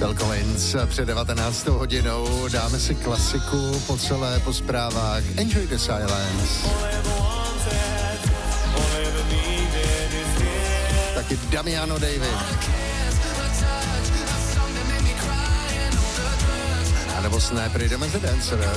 Phil Collins před 19. hodinou. Dáme si klasiku po zprávách. Enjoy the silence. Taky Damiano David. A nebo Sniper, jdeme za Dancer.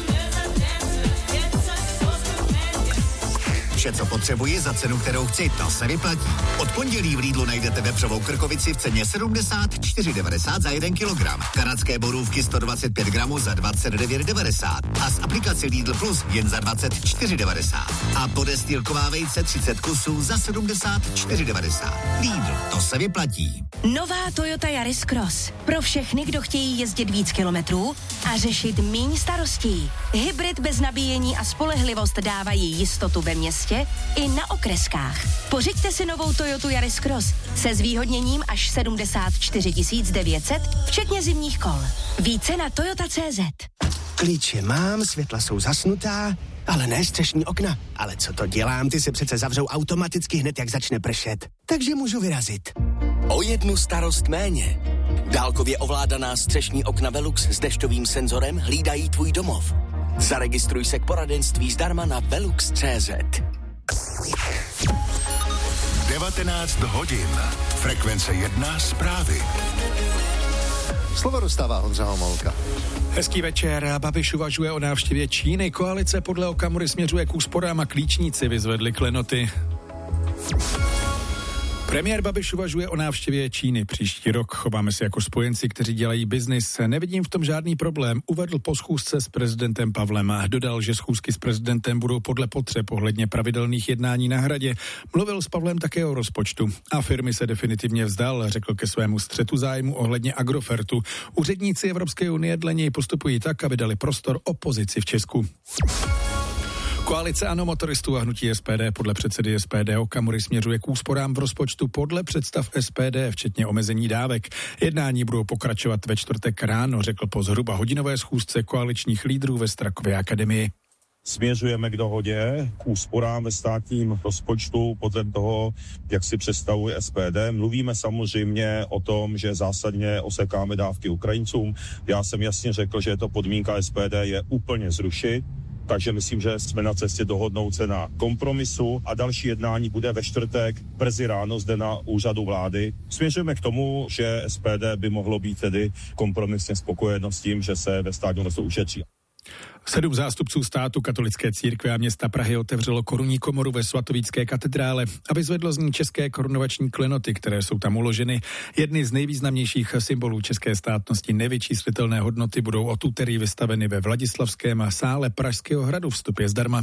Vše, co potřebuji za cenu, kterou chci, to se vyplatí. Od pondělí v Lidlu najdete vepřovou krkovici v ceně 74,90 za 1 kilogram. Kanadské borůvky 125 gramů za 29,90 a z aplikace Lidl Plus jen za 24,90. A podestýlková vejce 30 kusů za 74,90. Lidl, to se vyplatí. Nová Toyota Yaris Cross. Pro všechny, kdo chtějí jezdit víc kilometrů a řešit míň starostí. Hybrid bez nabíjení a spolehlivost dávají jistotu ve městě i na okreskách. Pořiďte si novou Toyotu Yaris Cross se zvýhodněním až 74 900, včetně zimních kol. Více na toyota.cz. Klíče mám, světla jsou zasnutá, ale ne střešní okna. Ale co to dělám, ty se přece zavřou automaticky hned, jak začne pršet. Takže můžu vyrazit. O jednu starost méně. Dálkově ovládaná střešní okna Velux s dešťovým senzorem hlídají tvůj domov. Zaregistruj se k poradenství zdarma na velux.cz. 19 hodin. Frekvence 1 zprávy. Slovo dostává Honza Homolka. Hezký večer. Babiš uvažuje o návštěvě Číny. Koalice podle Okamury směřuje k úsporám a klíčníci vyzvedli klenoty. Premiér Babiš uvažuje o návštěvě Číny příští rok. Chováme se jako spojenci, kteří dělají biznis. Nevidím v tom žádný problém, uvedl po schůzce s prezidentem Pavlem. Dodal, že schůzky s prezidentem budou podle potřeb ohledně pravidelných jednání na Hradě. Mluvil s Pavlem také o rozpočtu. A firmy se definitivně vzdal, řekl ke svému střetu zájmu ohledně Agrofertu. Úředníci Evropské unie dle něj postupují tak, aby dali prostor opozici v Česku. Koalice ANO, motoristů a hnutí SPD podle předsedy SPD Okamury směřuje k úsporám v rozpočtu podle představ SPD, včetně omezení dávek. Jednání budou pokračovat ve čtvrtek ráno, řekl po zhruba hodinové schůzce koaličních lídrů ve Strakově akademii. Směřujeme k dohodě, k úsporám ve státním rozpočtu podle toho, jak si představuje SPD. Mluvíme samozřejmě o tom, že zásadně osekáme dávky Ukrajincům. Já jsem jasně řekl, že je to podmínka SPD je úplně zrušit. Takže myslím, že jsme na cestě dohodnout se na kompromisu a další jednání bude ve čtvrtek brzy ráno zde na úřadu vlády. Směřujeme k tomu, že SPD by mohlo být tedy kompromisně spokojeno s tím, že se ve státním rozpočtu ušetří. 7 zástupců státu, katolické církve a města Prahy otevřelo korunní komoru ve svatovícké katedrále a vyzvedlo z ní české korunovační klenoty, které jsou tam uloženy. Jedny z nejvýznamnějších symbolů české státnosti nevyčíslitelné hodnoty budou od úterý vystaveny ve Vladislavském sále Pražského hradu. Vstup je zdarma.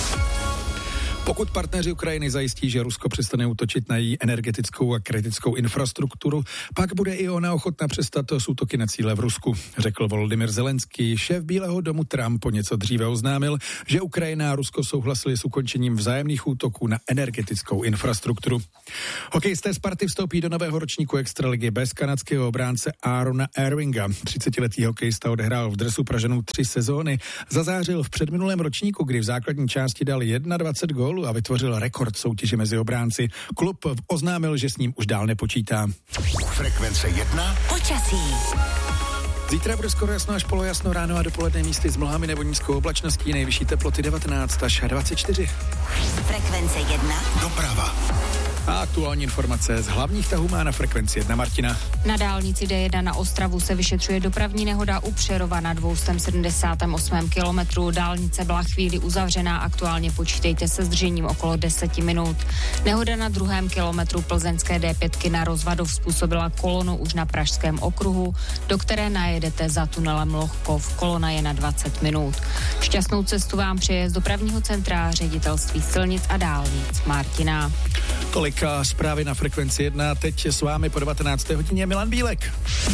Pokud partneři Ukrajiny zajistí, že Rusko přestane útočit na její energetickou a kritickou infrastrukturu, pak bude i ona ochotna přestat s útoky na cíle v Rusku, řekl Volodymyr Zelenský. Šéf Bílého domu Trump o něco dříve oznámil, že Ukrajina a Rusko souhlasili s ukončením vzájemných útoků na energetickou infrastrukturu. Hokejisté Sparty vstoupí do nového ročníku extraligy bez kanadského obránce Aarona Irvinga. 30letý hokejista odehrál v dresu Pražanů 3 sezóny. Zazářil v předminulém ročníku, kdy v základní části dal 21 gólů a vytvořil rekord soutěže mezi obránci. Klub oznámil, že s ním už dál nepočítá. Frekvence 1. Počasí. Zítra bude skoro jasno až polojasno, ráno a dopoledne místy s mlhami nebo nízkou oblačností, nejvyšší teploty 19 až 24. Frekvence 1. Doprava. A aktuální informace z hlavních tahů má na Frekvenci 1 Martina. Na dálnici D1 na Ostravu se vyšetřuje dopravní nehoda u Přerova na 278. kilometru. Dálnice byla chvíli uzavřená, aktuálně počítejte se zdržením okolo 10 minut. Nehoda na 2. kilometru plzeňské D5 na Rozvadov způsobila kolonu už na Pražském okruhu, do které najedete za tunelem Lohkov. Kolona je na 20 minut. Šťastnou cestu vám přeje z dopravního centra Ředitelství silnic a dálnic Martina. Tolik zprávy na Frekvenci 1. Teď s vámi po 19. hodině Milan Bílek.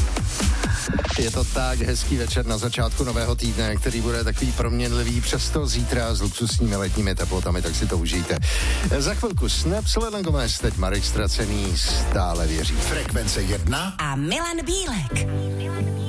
Je to tak, hezký večer na začátku nového týdne, který bude takový proměnlivý, přesto zítra s luxusními letními teplotami, tak si to užijte. Za chvilku Snap, Selena Gomez, teď Marek Ztracený, stále věří. Frekvence 1 A Milan Bílek.